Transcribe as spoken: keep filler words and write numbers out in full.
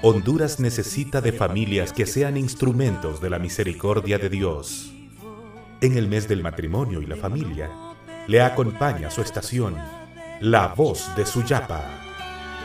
Honduras necesita de familias que sean instrumentos de la misericordia de Dios. En el mes del matrimonio y la familia, le acompaña su estación, La Voz de Suyapa.